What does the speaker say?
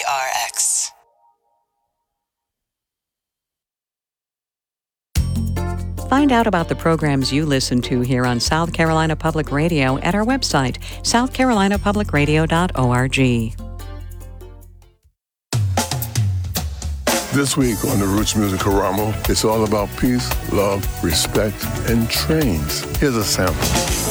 KPRX. Find out about the programs you listen to here on South Carolina Public Radio at our website, southcarolinapublicradio.org. This week on the Roots Music Karamo, it's all about peace, love, respect, and trains. Here's a sample.